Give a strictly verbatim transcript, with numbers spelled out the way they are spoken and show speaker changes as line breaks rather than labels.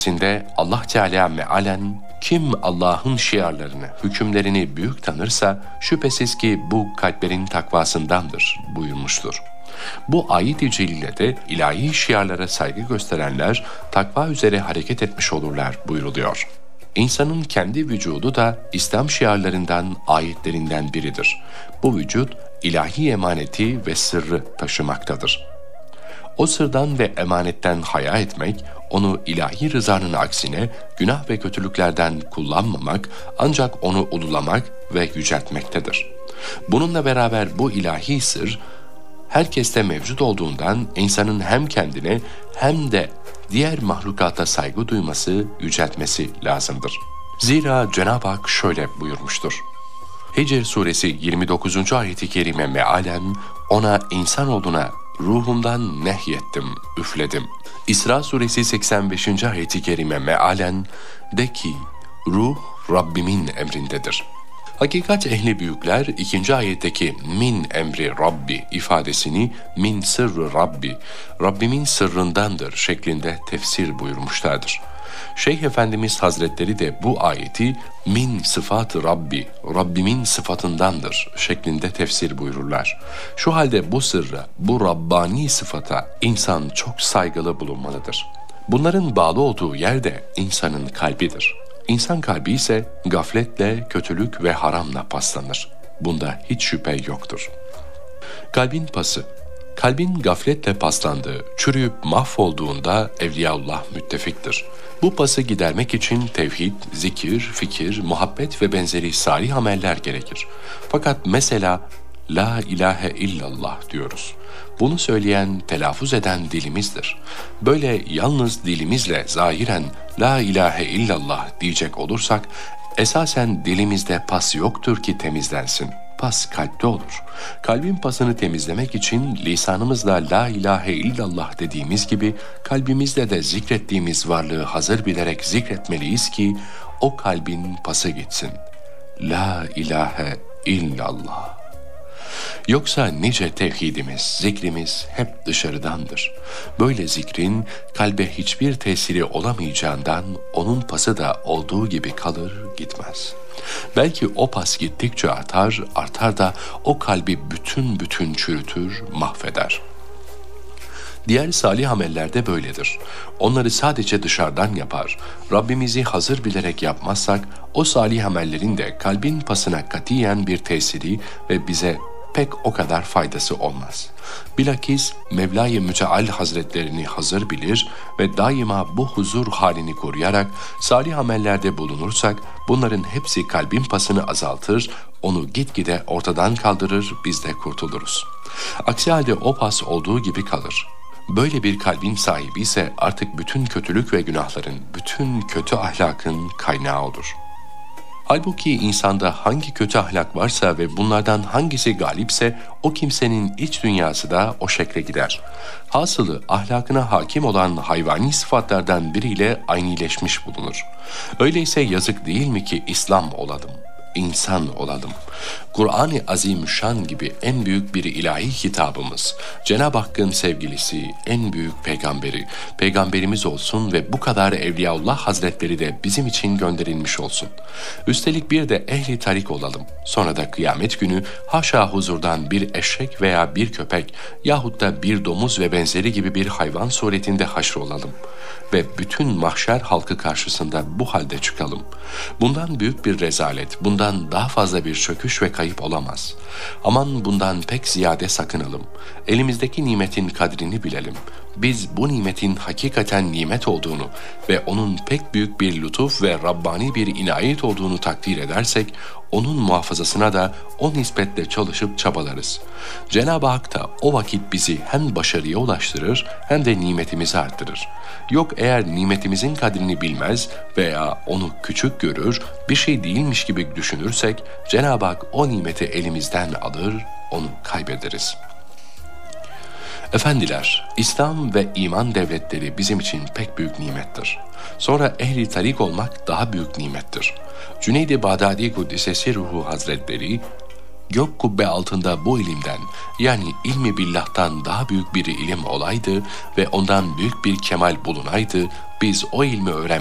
Sinde Allah Teala mealen kim Allah'ın şiarlarını, hükümlerini büyük tanırsa şüphesiz ki bu kalplerin takvasındandır buyurmuştur. Bu ayet-i celilede ilahi şiarlara saygı gösterenler takva üzere hareket etmiş olurlar buyruluyor. İnsanın kendi vücudu da İslam şiarlarından, ayetlerinden biridir. Bu vücut ilahi emaneti ve sırrı taşımaktadır. O sırdan ve emanetten haya etmek, onu ilahi rızanın aksine günah ve kötülüklerden kullanmamak, ancak onu ululamak ve yüceltmektedir. Bununla beraber bu ilahi sır, herkeste mevcut olduğundan insanın hem kendine hem de diğer mahlukata saygı duyması, yüceltmesi lazımdır. Zira Cenab-ı Hak şöyle buyurmuştur. Hicr suresi yirmi dokuzuncu ayeti kerime mealen ona insanoğluna ruhumdan nehyettim, üfledim. İsra suresi seksen beşinci ayeti kerime mealen de ki ruh Rabbimin emrindedir. Hakikat ehli büyükler ikinci ayetteki min emri Rabbi ifadesini min sırrı Rabbi, Rabbimin sırrındandır şeklinde tefsir buyurmuşlardır. Şeyh Efendimiz Hazretleri de bu ayeti min sıfat Rabbi, Rabbimin sıfatındandır şeklinde tefsir buyururlar. Şu halde bu sırra, bu Rabbani sıfata insan çok saygılı bulunmalıdır. Bunların bağlı olduğu yer de insanın kalbidir. İnsan kalbi ise gafletle, kötülük ve haramla paslanır. Bunda hiç şüphe yoktur. Kalbin pası. Kalbin gafletle paslandığı, çürüyüp mahvolduğunda Evliyaullah müttefiktir. Bu pası gidermek için tevhid, zikir, fikir, muhabbet ve benzeri salih ameller gerekir. Fakat mesela La ilahe illallah diyoruz. Bunu söyleyen, telaffuz eden dilimizdir. Böyle yalnız dilimizle zahiren La ilahe illallah diyecek olursak, esasen dilimizde pas yoktur ki temizlensin. Pas kalpte olur. Kalbin pasını temizlemek için lisanımızla La ilahe illallah dediğimiz gibi kalbimizle de zikrettiğimiz varlığı hazır bilerek zikretmeliyiz ki o kalbin pası gitsin. La ilahe illallah. Yoksa nice tevhidimiz, zikrimiz hep dışarıdandır. Böyle zikrin kalbe hiçbir tesiri olamayacağından onun pası da olduğu gibi kalır gitmez. Belki o pas gittikçe artar, artar da o kalbi bütün bütün çürütür, mahveder. Diğer salih ameller de böyledir. Onları sadece dışarıdan yapar. Rabbimizi hazır bilerek yapmazsak o salih amellerin de kalbin pasına katiyen bir tesiri ve bize pek o kadar faydası olmaz. Bilakis Mevla-i Müteal Hazretlerini hazır bilir ve daima bu huzur halini koruyarak salih amellerde bulunursak bunların hepsi kalbin pasını azaltır, onu gitgide ortadan kaldırır, biz de kurtuluruz. Aksi halde o pas olduğu gibi kalır. Böyle bir kalbin sahibi ise artık bütün kötülük ve günahların, bütün kötü ahlakın kaynağı olur. Halbuki insanda hangi kötü ahlak varsa ve bunlardan hangisi galipse o kimsenin iç dünyası da o şekle gider. Hasılı ahlakına hakim olan hayvani sıfatlardan biriyle aynileşmiş bulunur. Öyleyse yazık değil mi ki İslam olalım, insan olalım? Kur'an-ı Azimüşşan gibi en büyük bir ilahi kitabımız, Cenab-ı Hakk'ın sevgilisi, en büyük peygamberi, peygamberimiz olsun ve bu kadar Evliyaullah Hazretleri de bizim için gönderilmiş olsun. Üstelik bir de ehli tarik olalım. Sonra da kıyamet günü haşa huzurdan bir eşek veya bir köpek yahut da bir domuz ve benzeri gibi bir hayvan suretinde haşrolalım. Ve bütün mahşer halkı karşısında bu halde çıkalım. Bundan büyük bir rezalet, bundan daha fazla bir çöküş ve kayıp olamaz. Aman bundan pek ziyade sakınalım. Elimizdeki nimetin kadrini bilelim. Biz bu nimetin hakikaten nimet olduğunu ve onun pek büyük bir lütuf ve Rabbani bir inayet olduğunu takdir edersek, onun muhafazasına da o nispetle çalışıp çabalarız. Cenab-ı Hak da o vakit bizi hem başarıya ulaştırır hem de nimetimizi arttırır. Yok eğer nimetimizin kadrini bilmez veya onu küçük görür, bir şey değilmiş gibi düşünürsek, Cenab-ı Hak o nimeti elimizden alır, onu kaybederiz. Efendiler, İslam ve iman devletleri bizim için pek büyük nimettir. Sonra ehli tarik olmak daha büyük nimettir. Cüneyd-i Bağdadi Kuddisesi Ruhu Hazretleri, gök kubbe altında bu ilimden, yani ilmi billah'tan daha büyük bir ilim olaydı ve ondan büyük bir kemal bulunaydı, biz o ilmi öğrenmek